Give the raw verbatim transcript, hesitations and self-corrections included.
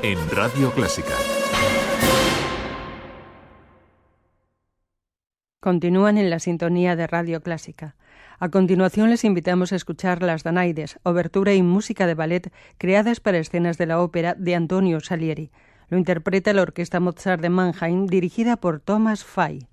en Radio Clásica. Continúan en la sintonía de Radio Clásica. A continuación les invitamos a escuchar Las Danaides, obertura y música de ballet creadas para escenas de la ópera de Antonio Salieri. Lo interpreta la Orquesta Mozart de Mannheim, dirigida por Thomas Fay.